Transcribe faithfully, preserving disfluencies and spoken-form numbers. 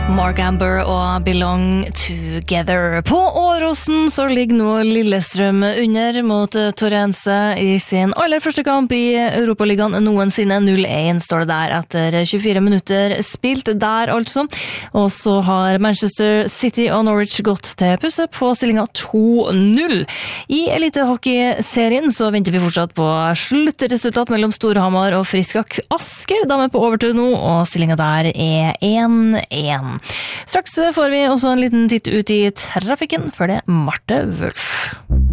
Mark Amber og Belong Together. På Åråsen så ligger nå Lillestrøm under mot Torrense i sin aller første kamp i Europaligaen noensinne. null én står det der etter tjuefire minutter spilt der altså. Og så har Manchester City og Norwich gått til pause på stillingen to null. I elitehockeyserien så venter vi fortsatt på sluttresultat mellom Storhamar og Frisk Asker. De er på overtid nå, og stillingen der er én én. Straks får vi også en liten titt ut i trafikken, for det er Marte Wulf.